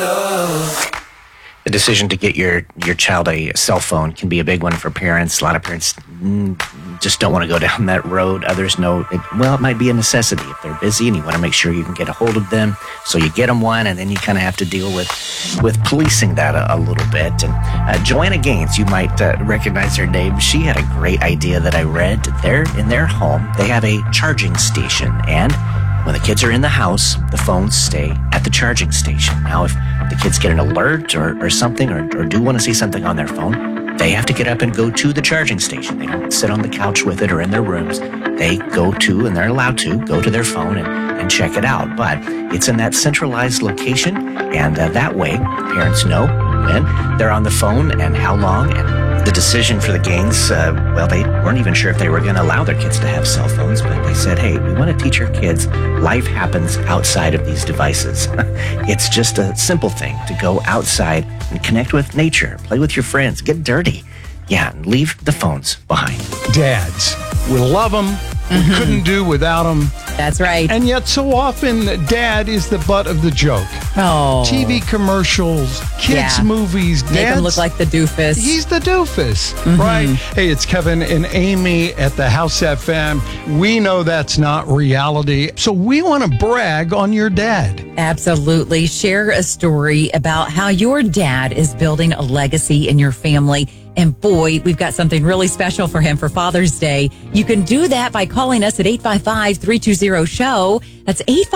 The decision to get your child a cell phone can be a big one for parents. A lot of parents just don't want to go down that road. Others know it might be a necessity if they're busy and you want to make sure you can get a hold of them. So you get them one, and then you kind of have to deal with policing that a little bit. And Joanna Gaines, you might recognize her name. She had a great idea that I read. In their home, they have a charging station, and when the kids are in the house, the phones stay at the charging station. Now, if the kids get an alert or something, or do want to see something on their phone, they have to get up and go to the charging station. They don't sit on the couch with it or in their rooms. They go to, and they're allowed to, go to their phone and check it out. But it's in that centralized location, and that way, parents know when they're on the phone and how long. And the decision for the Gaines, they weren't even sure if they were going to allow their kids to have cell phones, but they said, hey, we want to teach our kids life happens outside of these devices. It's just a simple thing to go outside and connect with nature, play with your friends, get dirty. Yeah, and leave the phones behind. Dads, we love them. We couldn't do without them. That's right. And yet so often, dad is the butt of the joke. Oh. TV commercials, kids' movies. Make him look like the doofus. He's the doofus, right? Hey, it's Kevin and Amy at the House FM. We know that's not reality, so we want to brag on your dad. Absolutely. Share a story about how your dad is building a legacy in your family. And boy, we've got something really special for him for Father's Day. You can do that by calling us at 855-320-SHOW. That's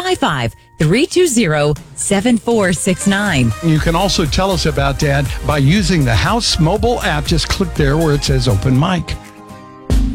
855-320-7469. You can also tell us about Dad by using the House mobile app. Just click there where it says open mic.